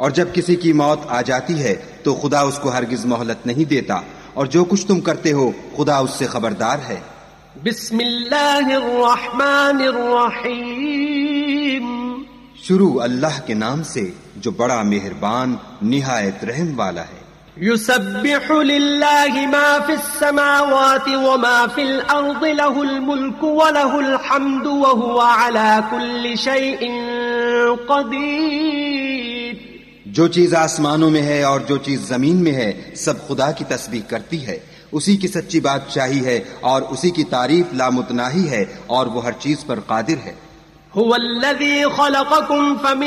और जब किसी की मौत आ जाती है तो खुदा उसको हरगिज मोहलत नहीं देता, और जो कुछ तुम करते हो खुदा उससे खबरदार है। बिस्मिल्लाहिर्रहमानिर्रहीम। शुरू अल्लाह के नाम से जो बड़ा मेहरबान निहायत रहम वाला है। युसब्बिहु लिल्लाहि मा फिस समावाति व मा फिल अर्दि लहुल मुल्कु व लहुल हम्दु व हुवा अला कुल्लि शैइन क़दीर। जो चीज आसमानों में है और जो चीज जमीन में है सब खुदा की तस्बीह करती है। उसी की सच्ची बादशाही है और उसी की तारीफ लामुतनाही है और वो हर चीज पर कादिर है। हुवल्लज़ी खलक़कुम